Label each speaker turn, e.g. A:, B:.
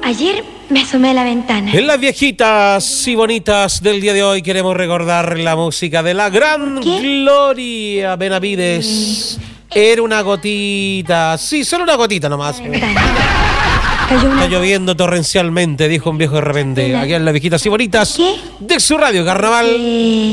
A: ayer me asomé a la ventana.
B: En las viejitas y bonitas del día de hoy queremos recordar la música de la gran Gloria Benavides. Era una gotita, sí, solo una gotita nomás. Está lloviendo torrencialmente, dijo un viejo de repente. Aquí en las viejitas y bonitas de su radio Carnaval.